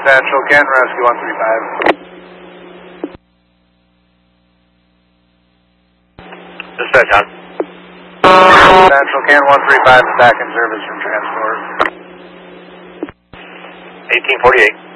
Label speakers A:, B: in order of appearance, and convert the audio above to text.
A: Central Ken, Rescue 135.
B: Dispatch on.
A: Central Ken 135 is back in service from transport.
B: 1848.